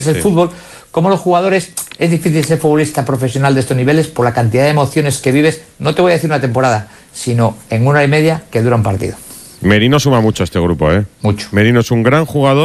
el fútbol, como los jugadores, es difícil ser futbolista profesional de estos niveles por la cantidad de emociones que vives, no te voy a decir una temporada, sino en 1 hora y media que dura un partido. Merino suma mucho a este grupo, ¿eh? Mucho. Merino es un gran jugador.